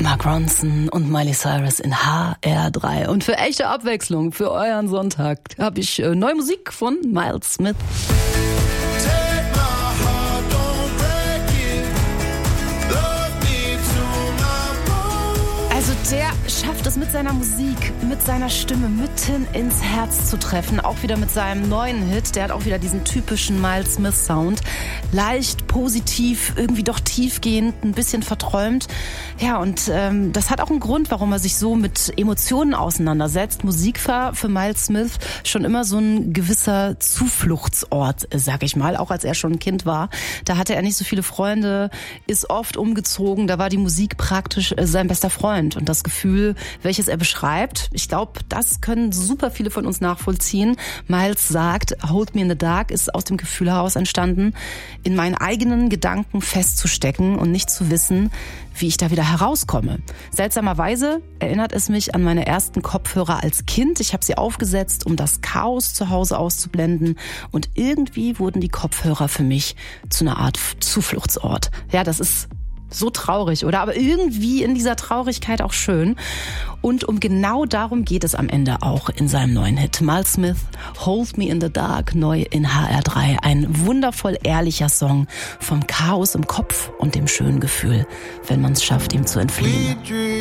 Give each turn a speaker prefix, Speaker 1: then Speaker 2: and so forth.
Speaker 1: Mark Ronson und Miley Cyrus in HR3. Und für echte Abwechslung, für euren Sonntag, habe ich neue Musik von Miles Smith. Also der schafft es mit seiner Musik, mit seiner Stimme mitten ins Herz zu treffen. Auch wieder mit seinem neuen Hit. Der hat auch wieder diesen typischen Miles Smith Sound. Leicht, positiv, irgendwie doch tiefgehend, ein bisschen verträumt. Ja, und das hat auch einen Grund, warum er sich so mit Emotionen auseinandersetzt. Musik war für Miles Smith schon immer so ein gewisser Zufluchtsort, sag ich mal. Auch als er schon ein Kind war. Da hatte er nicht so viele Freunde, ist oft umgezogen. Da war die Musik praktisch sein bester Freund. Und das Gefühl, welches er beschreibt, ich glaube, das können super viele von uns nachvollziehen. Miles sagt, Hold Me in the Dark ist aus dem Gefühl heraus entstanden, in meinen eigenen Gedanken festzustecken und nicht zu wissen, wie ich da wieder herauskomme. Seltsamerweise erinnert es mich an meine ersten Kopfhörer als Kind. Ich habe sie aufgesetzt, um das Chaos zu Hause auszublenden. Und irgendwie wurden die Kopfhörer für mich zu einer Art Zufluchtsort. Ja, das ist so traurig, oder? Aber irgendwie in dieser Traurigkeit auch schön. Und um genau darum geht es am Ende auch in seinem neuen Hit. Miles Smith, Hold Me in the Dark, neu in HR3. Ein wundervoll ehrlicher Song vom Chaos im Kopf und dem schönen Gefühl, wenn man es schafft, ihm zu entfliehen.